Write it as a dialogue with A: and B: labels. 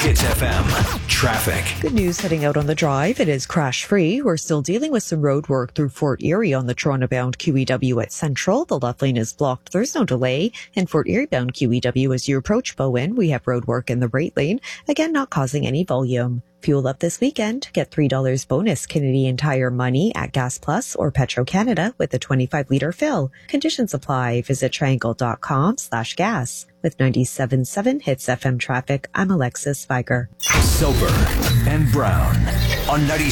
A: Hits FM. Traffic.
B: Good news heading out on the drive. It is crash-free. We're still dealing with some road work through Fort Erie on the Toronto-bound QEW at Central. The left lane is blocked. There's no delay. In Fort Erie-bound QEW as you approach Bowen, we have road work in the right lane. Again, not causing any volume. Fuel up this weekend. Get $3 bonus Canadian Tire money at Gas Plus or Petro-Canada with a 25-litre fill. Conditions apply. Visit triangle.com/gas. With 97.7 Hits FM traffic, I'm Alexis Spiker.
A: Soper and Brown on 97.